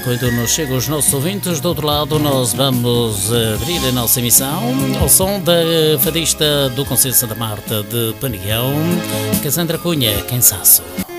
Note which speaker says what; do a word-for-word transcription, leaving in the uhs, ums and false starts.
Speaker 1: quando nos chegam os nossos ouvintes. Do outro lado, nós vamos abrir a nossa emissão ao som da fadista do Conselho de Santa Marta de Panião, Cassandra Cunha, Cansaço.